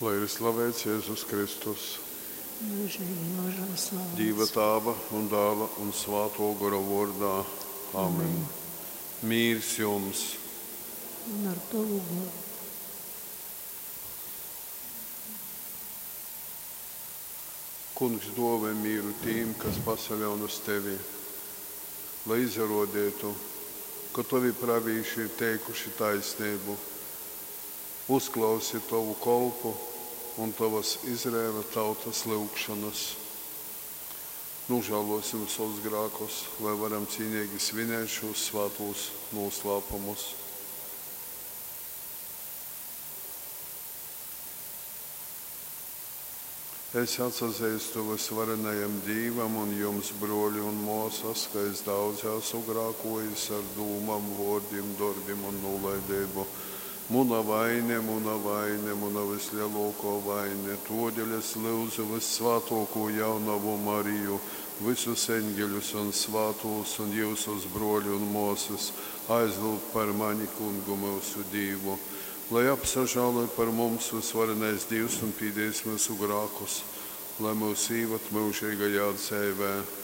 Lai ir slavēts Jēzus Kristus, mūžīgi mūžos slavēts. Dieva Tēva un Dēla un Svētā gara vārdā. Amen. Mīrs jums! Un ar tavu garu. Kungs dāvā mieru tiem, kas pasaļaun uz tevi, lai izrādītu, ka tavi pravīši ir teikuši taisnību. Uzklausi tavu kalpu un tavas Izraēla tautas lūgšanas. Nožēlosim savus grēkus, lai varam cīnīgi svinēt šos svētos noslēpumus. Es atzīstu visvarenajam Dievam un jums, broļi un māsas, ka es daudz esmu grēkojis ar dūmām, vārdiem, darbiem un nolaidību. Mana vaina, mana vislielākā vaina. Tādēļ es lūdzu vissvētāko jaunavu Mariju, visus eņģeļus un svētos un jūsus broļi un māsas, aizlūgt par mani Kungu mūsu Dievu, lai apsažāloj par mums visvarenais Dievs un pīdīs mūsu grēkus, lai mūs ievad mūžīgajā dzīvē.